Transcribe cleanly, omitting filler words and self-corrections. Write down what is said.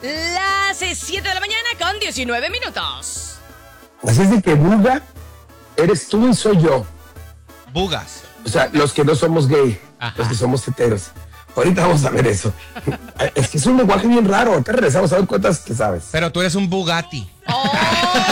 Las 7 de la mañana con 19 minutos. Así es de que buga eres tú y soy yo. Bugas. O sea, los que no somos gay, los que somos heteros. Ahorita vamos a ver eso. Es que es un lenguaje bien raro. Ahorita regresamos a ver cuántas te sabes. Pero tú eres un Bugatti. ¡Oh!